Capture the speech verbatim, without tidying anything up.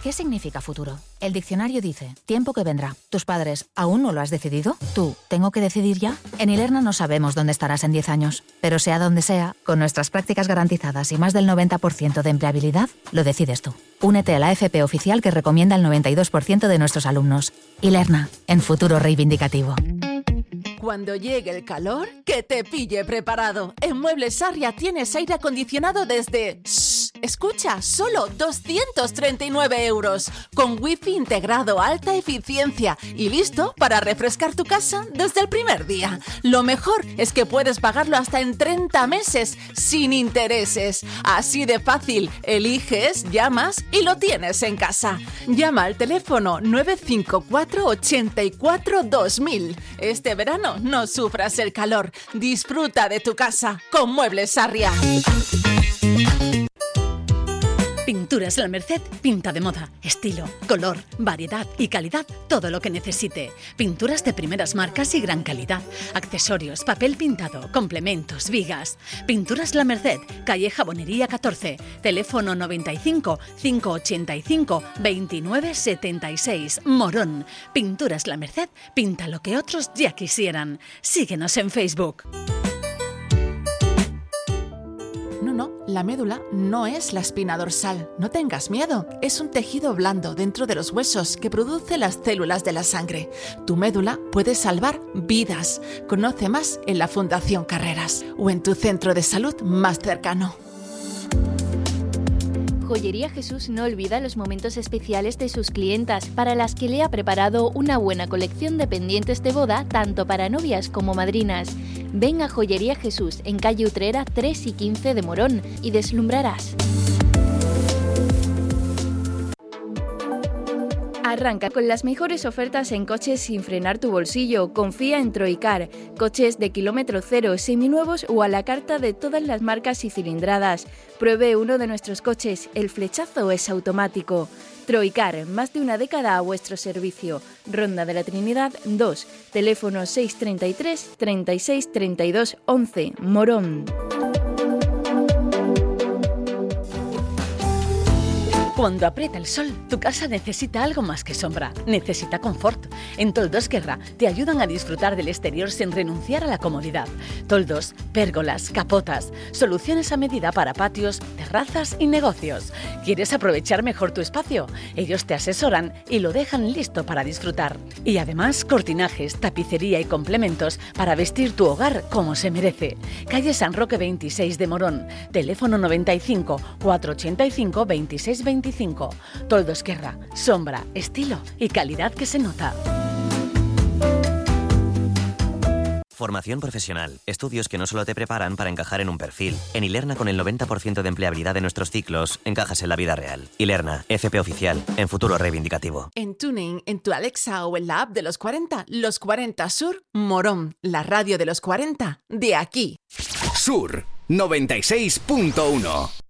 ¿Qué significa futuro? El diccionario dice, tiempo que vendrá. ¿Tus padres aún no lo has decidido? ¿Tú, tengo que decidir ya? En Ilerna no sabemos dónde estarás en diez años, pero sea donde sea, con nuestras prácticas garantizadas y más del noventa por ciento de empleabilidad, lo decides tú. Únete a la F P oficial que recomienda el noventa y dos por ciento de nuestros alumnos. Ilerna, en futuro reivindicativo. Cuando llegue el calor, que te pille preparado. En Muebles Sarria tienes aire acondicionado desde... Shh, escucha, solo doscientos treinta y nueve euros. Con wifi integrado, alta eficiencia y listo para refrescar tu casa desde el primer día. Lo mejor es que puedes pagarlo hasta en treinta meses, sin intereses. Así de fácil, eliges, llamas y lo tienes en casa. Llama al teléfono nueve cinco cuatro, ocho cuatro, dos mil. Este verano no sufras el calor. Disfruta de tu casa con Muebles Sarria. Pinturas La Merced pinta de moda, estilo, color, variedad y calidad, todo lo que necesite. Pinturas de primeras marcas y gran calidad. Accesorios, papel pintado, complementos, vigas. Pinturas La Merced, calle Jabonería catorce, teléfono noventa y cinco, cinco ochenta y cinco, veintinueve setenta y seis, Morón. Pinturas La Merced, pinta lo que otros ya quisieran. Síguenos en Facebook. No, no, la médula no es la espina dorsal. No tengas miedo. Es un tejido blando dentro de los huesos que produce las células de la sangre. Tu médula puede salvar vidas. Conoce más en la Fundación Carreras o en tu centro de salud más cercano. Joyería Jesús no olvida los momentos especiales de sus clientas, para las que le ha preparado una buena colección de pendientes de boda, tanto para novias como madrinas. Ven a Joyería Jesús, en calle Utrera tres y quince de Morón, y deslumbrarás. Arranca con las mejores ofertas en coches sin frenar tu bolsillo. Confía en Troicar. Coches de kilómetro cero, seminuevos o a la carta de todas las marcas y cilindradas. Pruebe uno de nuestros coches. El flechazo es automático. Troicar, más de una década a vuestro servicio. Ronda de la Trinidad dos. Teléfono seis treinta y tres, treinta y seis, treinta y dos, once. Morón. Cuando aprieta el sol, tu casa necesita algo más que sombra, necesita confort. En Toldos Guerra te ayudan a disfrutar del exterior sin renunciar a la comodidad. Toldos, pérgolas, capotas, soluciones a medida para patios, terrazas y negocios. ¿Quieres aprovechar mejor tu espacio? Ellos te asesoran y lo dejan listo para disfrutar. Y además, cortinajes, tapicería y complementos para vestir tu hogar como se merece. Calle San Roque veintiséis de Morón, teléfono noventa y cinco, cuatrocientos ochenta y cinco, veintiséis veinticinco. Toldos Guerra, sombra, estilo y calidad que se nota. Formación profesional, estudios que no solo te preparan para encajar en un perfil. En Ilerna, con el noventa por ciento de empleabilidad de nuestros ciclos, encajas en la vida real. Ilerna, F P oficial, en futuro reivindicativo. En Tuning, en tu Alexa o en la app de los cuarenta, Los cuarenta Sur, Morón, la radio de los cuarenta, de aquí. Sur noventa y seis punto uno.